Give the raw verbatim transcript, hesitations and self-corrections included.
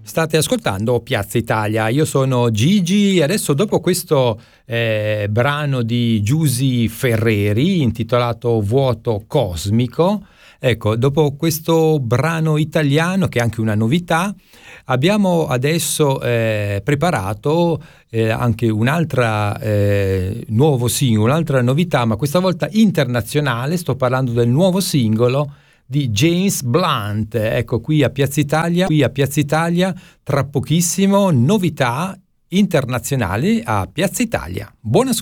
State ascoltando Piazza Italia, io sono Gigi e adesso dopo questo eh, brano di Giusy Ferreri intitolato Vuoto Cosmico, ecco, dopo questo brano italiano che è anche una novità, abbiamo adesso eh, preparato eh, anche un'altra eh, nuovo singolo, un'altra novità, ma questa volta internazionale. Sto parlando del nuovo singolo di James Blunt. Ecco, qui a Piazza Italia, qui a Piazza Italia, tra pochissimo novità internazionali a Piazza Italia. Buon ascolto.